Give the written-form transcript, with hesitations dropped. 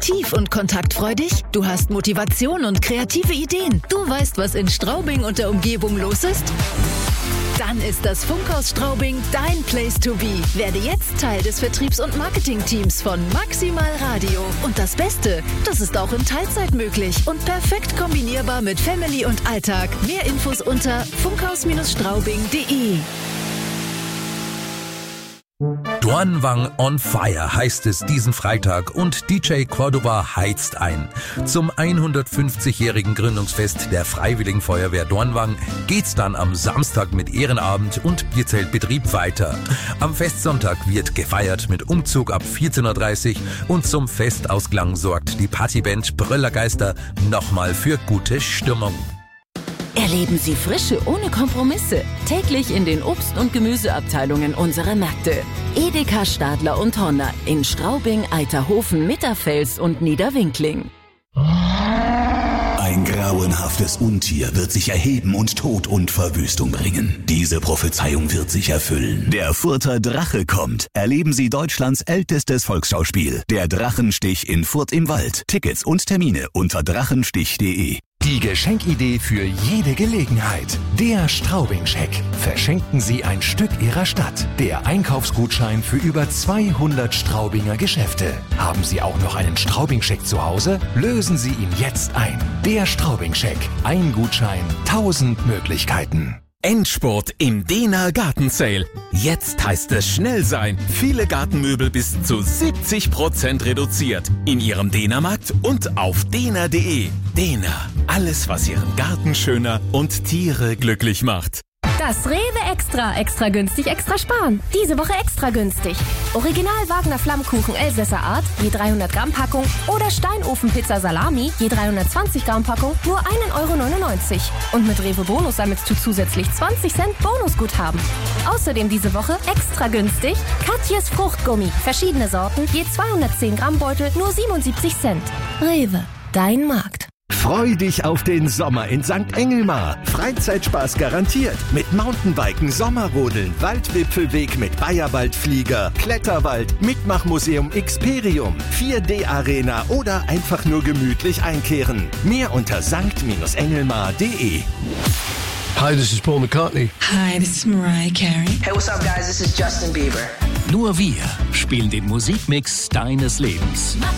aktiv und kontaktfreudig? Du hast Motivation und kreative Ideen. Du weißt, was in Straubing und der Umgebung los ist? Dann ist das Funkhaus Straubing dein Place to be. Werde jetzt Teil des Vertriebs- und Marketingteams von Maximal Radio. Und das Beste, das ist auch in Teilzeit möglich und perfekt kombinierbar mit Family und Alltag. Mehr Infos unter funkhaus-straubing.de. Dornwang on Fire heißt es diesen Freitag und DJ Cordoba heizt ein. Zum 150-jährigen Gründungsfest der Freiwilligen Feuerwehr Dornwang geht's dann am Samstag mit Ehrenabend und Bierzeltbetrieb weiter. Am Festsonntag wird gefeiert mit Umzug ab 14.30 Uhr und zum Festausklang sorgt die Partyband Brüllergeister nochmal für gute Stimmung. Erleben Sie Frische ohne Kompromisse. Täglich in den Obst- und Gemüseabteilungen unserer Märkte. Edeka, Stadler und Honner in Straubing, Eiterhofen, Mitterfels und Niederwinkling. Ein grauenhaftes Untier wird sich erheben und Tod und Verwüstung bringen. Diese Prophezeiung wird sich erfüllen. Der Furter Drache kommt. Erleben Sie Deutschlands ältestes Volksschauspiel. Der Drachenstich in Furt im Wald. Tickets und Termine unter drachenstich.de. Die Geschenkidee für jede Gelegenheit. Der Straubing-Scheck. Verschenken Sie ein Stück Ihrer Stadt. Der Einkaufsgutschein für über 200 Straubinger Geschäfte. Haben Sie auch noch einen Straubing-Scheck zu Hause? Lösen Sie ihn jetzt ein. Der Straubing-Scheck. Ein Gutschein, 1000 Möglichkeiten. Endspurt im Dehner Garten Sale. Jetzt heißt es schnell sein. Viele Gartenmöbel bis zu 70% reduziert. In Ihrem Dehnermarkt und auf dehner.de. Dehner. Alles, was Ihren Garten schöner und Tiere glücklich macht. Das Rewe Extra. Extra günstig, extra sparen. Diese Woche extra günstig. Original Wagner Flammkuchen Elsässer Art, je 300 Gramm Packung oder Steinofenpizza Salami, je 320 Gramm Packung, nur 1,99 €. Und mit Rewe Bonus sammelst du zusätzlich 20 Cent Bonusguthaben. Außerdem diese Woche extra günstig Katjes Fruchtgummi. Verschiedene Sorten, je 210 Gramm Beutel, nur 77 Cent. Rewe, dein Markt. Freu dich auf den Sommer in St. Engelmar. Freizeitspaß garantiert. Mit Mountainbiken, Sommerrodeln, Waldwipfelweg mit Bayerwaldflieger, Kletterwald, Mitmachmuseum Xperium, 4D-Arena oder einfach nur gemütlich einkehren. Mehr unter sankt-engelmar.de. Hi, this is Paul McCartney. Hi, this is Mariah Carey. Hey, what's up, guys? This is Justin Bieber. Nur wir spielen den Musikmix deines Lebens.